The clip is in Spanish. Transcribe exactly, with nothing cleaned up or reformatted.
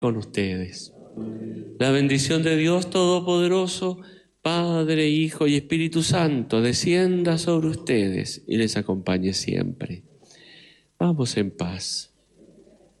con ustedes. La bendición de Dios Todopoderoso, Padre, Hijo y Espíritu Santo, descienda sobre ustedes y les acompañe siempre. Vamos en paz.